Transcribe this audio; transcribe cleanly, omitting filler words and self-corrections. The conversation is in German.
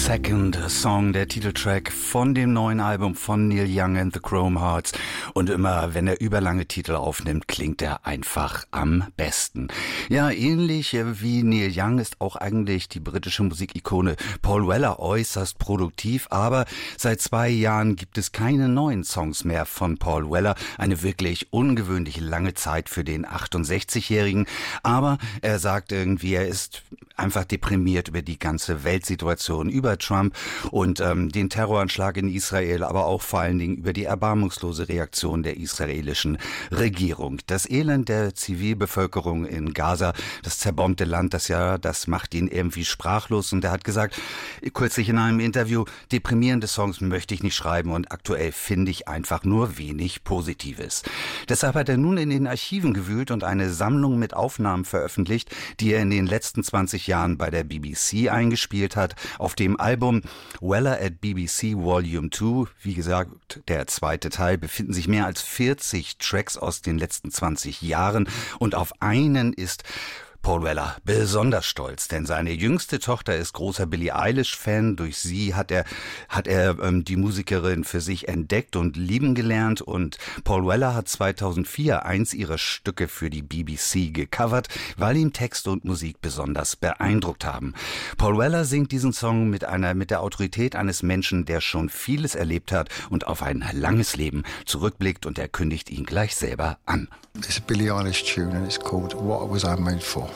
Second Song, der Titeltrack von dem neuen Album von Neil Young and the Chrome Hearts. Und immer, wenn er überlange Titel aufnimmt, klingt er einfach am besten. Ja, ähnlich wie Neil Young ist auch eigentlich die britische Musikikone Paul Weller äußerst produktiv, aber seit 2 Jahren gibt es keine neuen Songs mehr von Paul Weller. Eine wirklich ungewöhnlich lange Zeit für den 68-Jährigen. Aber er sagt irgendwie, er ist einfach deprimiert über die ganze Weltsituation, über Trump und den Terroranschlag in Israel, aber auch vor allen Dingen über die erbarmungslose Reaktion der israelischen Regierung. Das Elend der Zivilbevölkerung in Gaza, das zerbombte Land, das macht ihn irgendwie sprachlos. Und er hat gesagt, kürzlich in einem Interview, deprimierende Songs möchte ich nicht schreiben und aktuell finde ich einfach nur wenig Positives. Deshalb hat er nun in den Archiven gewühlt und eine Sammlung mit Aufnahmen veröffentlicht, die er in den letzten 20 Jahren bei der BBC eingespielt hat. Auf dem Album Weller at BBC Volume 2, wie gesagt, der zweite Teil, befinden sich mehr als 40 Tracks aus den letzten 20 Jahren und auf einen ist Paul Weller besonders stolz, denn seine jüngste Tochter ist großer Billie Eilish-Fan. Durch sie hat er die Musikerin für sich entdeckt und lieben gelernt. Und Paul Weller hat 2004 eins ihrer Stücke für die BBC gecovert, weil ihm Text und Musik besonders beeindruckt haben. Paul Weller singt diesen Song mit der Autorität eines Menschen, der schon vieles erlebt hat und auf ein langes Leben zurückblickt, und er kündigt ihn gleich selber an. It's a Billie Eilish tune and it's called What Was I Made For?